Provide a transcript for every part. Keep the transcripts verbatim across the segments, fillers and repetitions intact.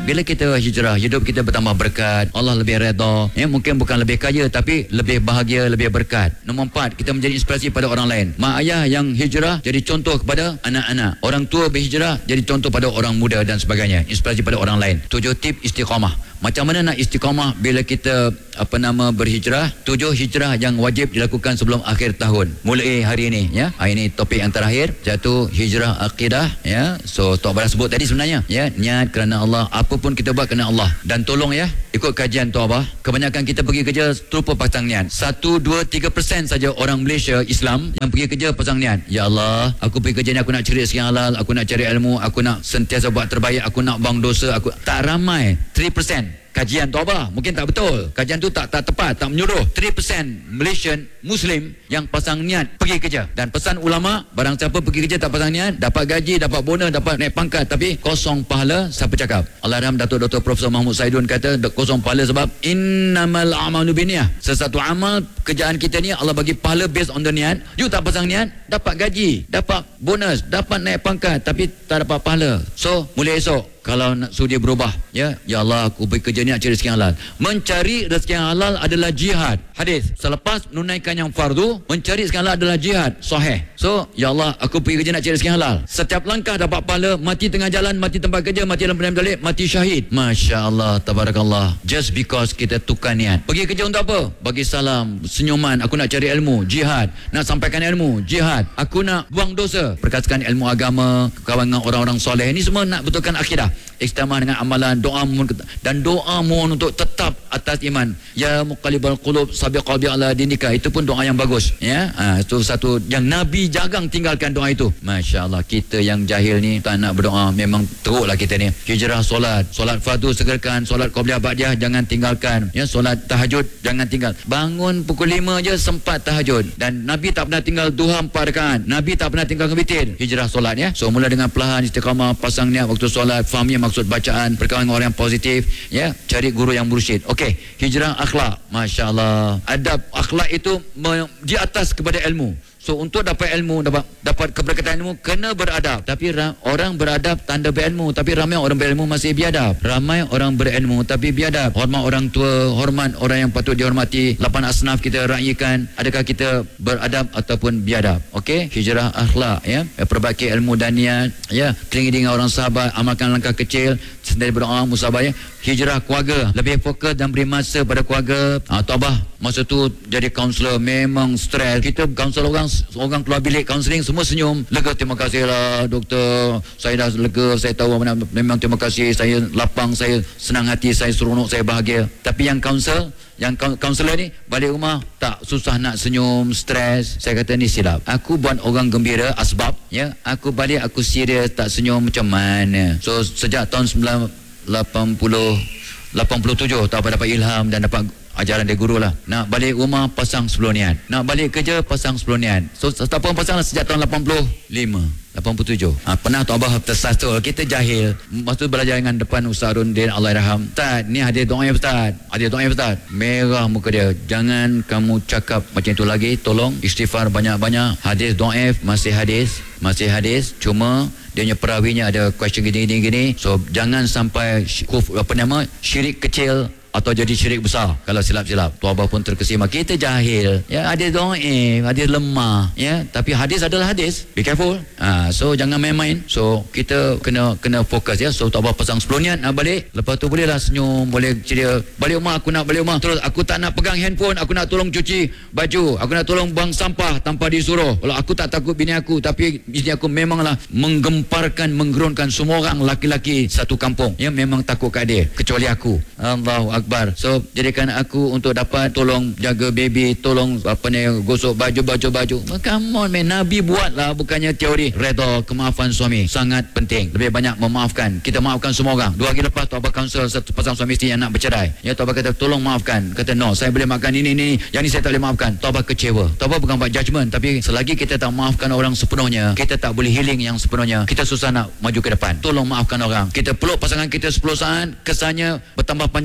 Bila kita hijrah, hidup kita bertambah berkat, Allah lebih redha. Ya, mungkin bukan lebih kaya tapi lebih bahagia, lebih berkat. Nombor empat, kita menjadi inspirasi pada orang lain. Mak ayah yang hijrah jadi contoh kepada anak-anak. Orang tua berhijrah jadi contoh pada orang muda dan sebagainya. Inspirasi pada orang lain. Tujuh tip istiqamah. Macam mana nak istiqamah bila kita apa nama berhijrah? Tujuh hijrah yang wajib dilakukan sebelum akhir tahun. Mulai hari ini, ya. Ini topik yang terakhir, jatuh hijrah akidah, ya. So Tok Abah sebut tadi sebenarnya, ya, niat kerana Allah, apa pun kita buat kerana Allah. Dan tolong ya, ikut kajian Tok Abah, kebanyakan kita pergi kerja terlupa pasang niat. satu, dua, tiga persen saja orang Malaysia Islam yang pergi kerja pasang niat. Ya Allah, aku pergi kerja ni aku nak cari rezeki halal, aku nak cari ilmu, aku nak sentiasa buat terbaik, aku nak buang dosa, aku tak ramai. tiga persen kajian Tok Abah mungkin tak betul, kajian tu tak tak tepat, tak menyuruh. tiga persen Malaysian Muslim yang pasang niat pergi kerja. Dan pesan ulama, barang siapa pergi kerja tak pasang niat, dapat gaji, dapat bonus, dapat naik pangkat tapi kosong pahala. Siapa cakap? Allahyarham Datuk Doktor Profesor Mahmud Saidun kata kosong pahala sebab innamal a'malu binniyah. Sesuatu amal kerjaan kita ni Allah bagi pahala based on the niat. You tak pasang niat, dapat gaji, dapat bonus, dapat naik pangkat tapi tak dapat pahala. So mulai esok kalau nak sudi berubah, ya, ya Allah aku pergi kerja ni nak cari rezeki halal. Mencari rezeki yang halal adalah jihad. Hadis, selepas menunaikan yang fardu, mencari rezeki halal adalah jihad. Sahih. So, ya Allah aku pergi kerja nak cari rezeki halal. Setiap langkah dapat pahala, mati tengah jalan, mati tempat kerja, mati dalam perjalanan balik, mati syahid. Masya Allah, tabarakallah. Just because kita tukar niat. Pergi kerja untuk apa? Bagi salam, senyuman, aku nak cari ilmu, jihad. Nak sampaikan ilmu, jihad. Aku nak buang dosa, perkatakan ilmu agama, kawan dengan orang-orang soleh. Ini semua nak betulkan akidah. Istiqamah dengan amalan, doa mohon, dan doa mohon untuk tetap atas iman. Ya muqallibal qulub sabiq qalbi ala dinika. Itu pun doa yang bagus, ya. Ha, itu satu yang Nabi jarang tinggalkan doa itu. Masya-Allah, kita yang jahil ni tak nak berdoa, memang teruklah kita ni. Hijrah solat, solat fardu segerakan, solat qabliyah ba'diyah jangan tinggalkan. Ya, solat tahajud jangan tinggal. Bangun pukul lima je sempat tahajud. Dan Nabi tak pernah tinggal duha empat rakaat. Nabi tak pernah tinggal witir. Hijrah solat, ya. So mula dengan perlahan istiqamah, pasang niat waktu solat, fahamnya maksud bacaan, berkawan dengan orang yang positif, ya, cari guru yang mursyid. Okey, hijrah akhlak. Masya-Allah. Adab akhlak itu di atas kepada ilmu. So untuk dapat ilmu, dapat dapat keberkatan ilmu, kena beradab. Tapi ra, orang beradab tanda berilmu, tapi ramai orang berilmu masih biadab. Ramai orang berilmu tapi biadab. Hormat orang tua, hormat orang yang patut dihormati. Lapan asnaf kita raikan. Adakah kita beradab ataupun biadab? Okey, hijrah akhlak, ya. Perbaiki ilmu dan niat, ya. Telinga dengan orang sahabat, amalkan langkah kecil, sendiri berdoa, musabah, ya. Hijrah keluarga, lebih fokus dan beri masa pada keluarga. Ah, Tabah masa tu jadi kaunselor memang stres. Kita kaunselor orang, orang keluar bilik kaunseling semua senyum, lega, terima kasih lah doktor, saya dah lega, saya tahu memang terima kasih, saya lapang, saya senang hati, saya seronok, saya bahagia. Tapi yang kaunselor, yang kaunselor ni balik rumah tak, susah nak senyum, stres. Saya kata ni silap. Aku buat orang gembira asbab, ya. Aku balik aku serius tak senyum macam mana. So sejak tahun sembilan lapan puluh lapan puluh tujuh tak apa dapat ilham dan dapat ajaran dari guru lah. Nak balik rumah pasang sepuluh niat, nak balik kerja pasang sepuluh niat. So tak pun pasang lah sejak tahun lapan puluh lima lapan puluh tujuh. Ha, pernah Tok Abah tersasul, kita jahil. Masa tu belajar dengan depan Ustaz Rundin Allahyarham. Ustaz, ni hadir doa ya Ustaz, hadir doa ya Ustaz. Merah muka dia. Jangan kamu cakap macam itu lagi, tolong istighfar banyak-banyak. Hadis doa masih hadis, masih hadis, cuma dia punya perawinya ada question gini-gini. So jangan sampai kuf, apa nama, syirik kecil atau jadi syirik besar kalau silap-silap. Tua Abah pun terkesima. Kita jahil, ya, hadis dhaif, hadis lemah, ya, tapi hadis adalah hadis. Be careful. Ha, so jangan main-main. So kita kena kena fokus, ya. So Tua Abah pasang sepuluh niat nak balik. Lepas tu bolehlah senyum, boleh ceria. Balik rumah, aku nak balik rumah. Terus aku tak nak pegang handphone, aku nak tolong cuci baju, aku nak tolong buang sampah tanpa disuruh. Kalau aku tak takut bini aku, tapi bini aku memanglah menggemparkan, menggerunkan semua orang laki-laki satu kampung, ya, memang takut kat dia kecuali aku. Allahu Akbar. So jadikan aku untuk dapat tolong jaga baby, tolong apa ni, gosok baju-baju baju. Come on man, Nabi buatlah, bukannya teori. Redha, kemaafan suami sangat penting. Lebih banyak memaafkan. Kita maafkan semua orang. Dua hari lepas Tok Abah kaunsul satu pasang suami isteri yang nak bercerai. Ya, Tok Abah kata tolong maafkan. Kata no, saya boleh maafkan ini ini, yang ni saya tak boleh maafkan. Tok Abah kecewa. Tok Abah bukan buat judgement, tapi selagi kita tak maafkan orang sepenuhnya, kita tak boleh healing yang sepenuhnya. Kita susah nak maju ke depan. Tolong maafkan orang. Kita peluk pasangan kita sepuluh saat, kesannya bertambah panjang umur lima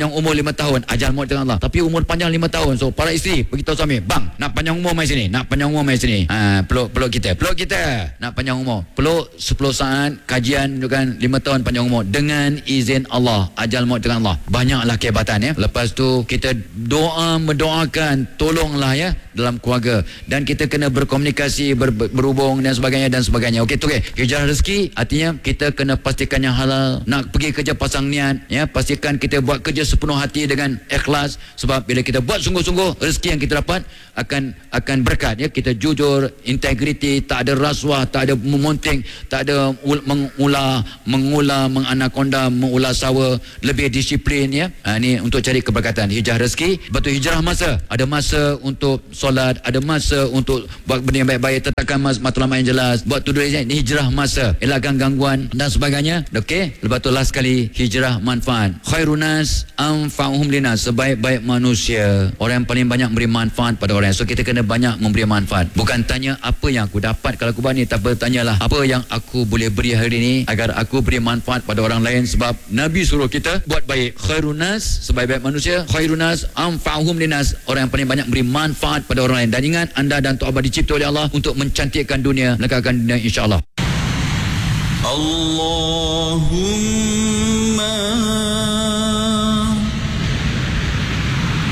lima tahun, ajal maut dengan Allah. Tapi umur panjang lima tahun. So para isteri beritahu suami, bang, nak panjang umur mai sini, nak panjang umur mai sini. Ha, peluk peluk kita, peluk kita, nak panjang umur. Peluk sepuluh saat kajian kan lima tahun panjang umur dengan izin Allah, ajal maut dengan Allah. Banyaklah kehebatan ya. Lepas tu kita doa mendoakan, tolonglah ya dalam keluarga, dan kita kena berkomunikasi, ber, berhubung dan sebagainya dan sebagainya. Okey tu okey. Hijrah rezeki artinya kita kena pastikan yang halal. Nak pergi kerja pasang niat ya, pastikan kita buat kerja sepenuh hati dengan ikhlas, sebab bila kita buat sungguh-sungguh, rezeki yang kita dapat akan akan berkat ya. Kita jujur, integriti, tak ada rasuah, tak ada memonting, tak ada mengular mengular menganakonda, mengular sawa, lebih disiplin ya. Ha, ni untuk cari keberkatan, hijrah rezeki. Betul, hijrah masa, ada masa untuk solat, ada masa untuk buat benda yang baik-baik, tetapkan matlamat yang jelas, buat tuduh ini hijrah masa, elakkan gangguan dan sebagainya. Okey, lepas tu last sekali, hijrah manfaat. Khairunas anfa'uhum linas, sebaik-baik manusia, orang yang paling banyak memberi manfaat pada orang. So kita kena banyak memberi manfaat. Bukan tanya apa yang aku dapat kalau aku buat ni, tapi tanyalah apa yang aku boleh beri hari ini agar aku beri manfaat pada orang lain. Sebab Nabi suruh kita buat baik. Khairunas, sebaik-baik manusia. Khairunas anfa'uhum linas, orang yang paling banyak memberi manfaat pada orang lain. Dan ingat, anda dan Tok Abah dicipta oleh Allah untuk mencantikkan dunia, melekatkan dunia, insya-Allah. Allahumma